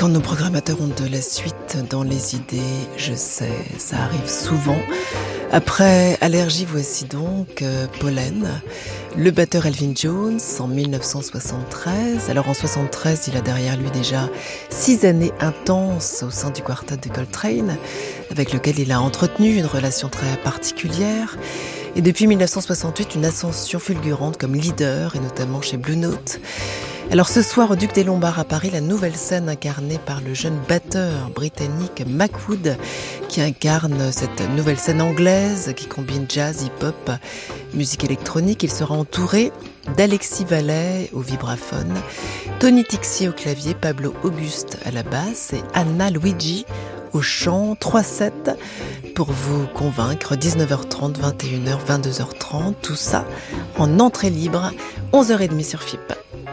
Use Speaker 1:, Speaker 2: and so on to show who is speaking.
Speaker 1: Quand nos programmateurs ont de la suite dans les idées, je sais, ça arrive souvent. Après Allergie, voici donc Pollen, le batteur Elvin Jones en 1973. Alors en 73, il a derrière lui déjà 6 années intenses au sein du quartet de Coltrane, avec lequel il a entretenu une relation très particulière. Et depuis 1968, une ascension fulgurante comme leader, et notamment chez Blue Note. Alors ce soir au Duc des Lombards à Paris, la nouvelle scène incarnée par le jeune batteur britannique Mac Wood, qui incarne cette nouvelle scène anglaise qui combine jazz, hip-hop, musique électronique. Il sera entouré d'Alexis Vallet au vibraphone, Tony Tixier au clavier, Pablo Auguste à la basse et Anna Luigi au chant. 3 sets pour vous convaincre, 19h30, 21h, 22h30, tout ça en entrée libre, 11h30 sur FIP.